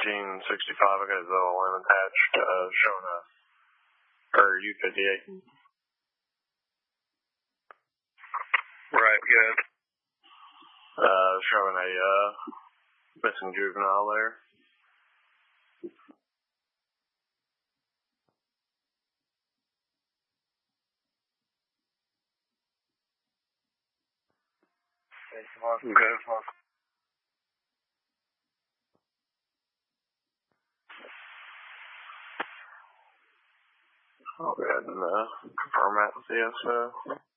1465, I got his LLM attached, showing or U58. Right, good. Showing a, missing juvenile there. Okay. I'll go ahead and confirm that with the SO.